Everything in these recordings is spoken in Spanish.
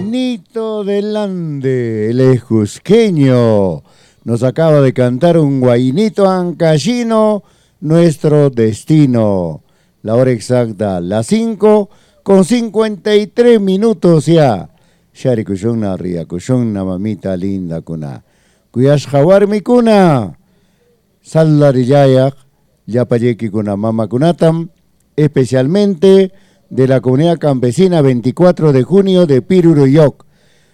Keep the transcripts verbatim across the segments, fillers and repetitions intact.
Nito del Ande, el ejusqueño, nos acaba de cantar un guainito ancallino, nuestro destino. La hora exacta, las cinco con cincuenta y tres minutos ya. Shari kushonna ria, kushonna mamita linda kuna. Kuyash jawar mi kuna. Salariyayak, yapayeki kuna mama kunatam, especialmente de la comunidad campesina veinticuatro de junio de Piruruyoc.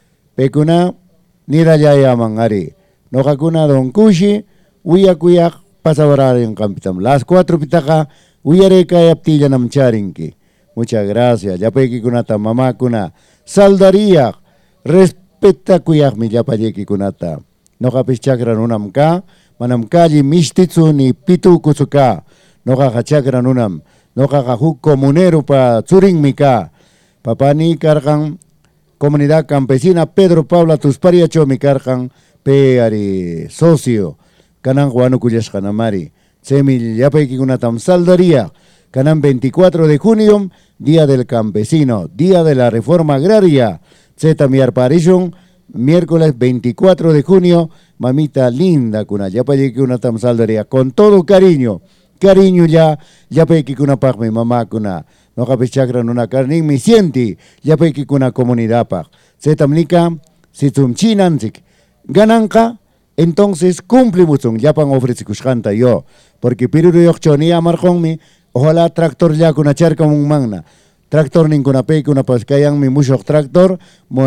Pekuna nirayaya mangari. Nojacuna don Kushi, uyakuyak pasabarar en campitam. Las cuatro pitaka, uyareka y aptilla namcharinki. Muchas gracias. Yapayeki kunata mamá kuna. Saldaría, respeta kuyak mi yapayeki kunata. Nojapis chakran unam ka, manam kalli mistitsu ni pitu kusuka. Noja chakran unam. Nojajajuk comunero pa Tzurin Mika. Papani cargan comunidad campesina Pedro Paula Tuspariacho mi cargan pe ari socio. Canan Juanu Cuyas Canamari. Semi yapeki kunatam saldaría. Canan veinticuatro de junio, Día del Campesino, Día de la Reforma Agraria. Zeta mi arparishon, miércoles veinticuatro de junio, mamita linda kuna yapeki kunatam saldaría. Con todo cariño. Cariño ya, ya peki kuna pag mi mamá kuna. No kapis chakran una carne mi sienti, ya peki kuna comunidad pag. Zetamnika, si tumchinanzik, gananka, entonces cumple mucho, ya pan ofrecicushanta yo. Porque piruro yochoni amarjón mi, ojalá tractor ya kuna charca un magna. Tractor ninguna peki una pascayan mi mucho tractor,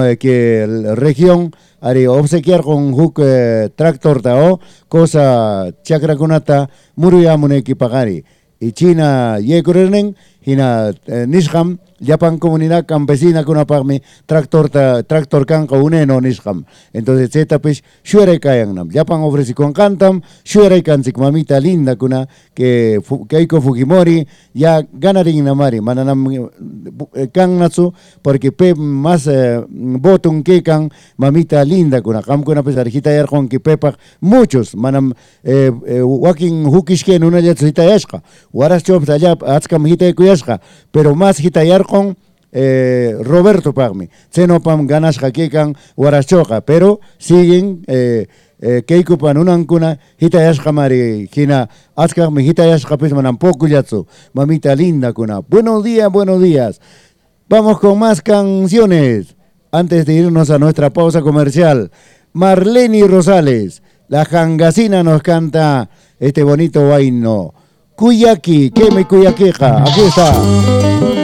que la región ari obsequiar con hook eh, tractor tao, cosa chakra kunata, muruyamune ki pagari. Y China yekurenen, hina eh, nisham, Japan comunidad campesina kuna pagmi, tractor ta, tractor kanka uneno nisham. Entonces zeta pues, shuere kayangnam. Japan ofreci con cantam, shuere kansik mamita linda kuna, que Keiko Fujimori, ya ganarin namari, mananam eh, kan natsu, porque pe más eh, botun que kan, mamita linda kuna, kam kuna pues arjita yarjon que pepa, muchos, manam eh, eh, walking hukishken una yatsita yashka. Waras chops allá, atskam hita kuyashka, pero más hita yarjon, eh, Roberto Pagmi, Zenopam ganas jaquecan, Warachoca, pero siguen eh, eh, Keiko Panunancuna, hita yashka mari, hina, atskam hita yashka pues manampoco yatsu, mamita linda kuna. Buenos días, buenos días. Vamos con más canciones. Antes de irnos a nuestra pausa comercial, Marleni Rosales, la jangasina nos canta este bonito vaino. Cuyaki, que me cuyaqueja, aquí está.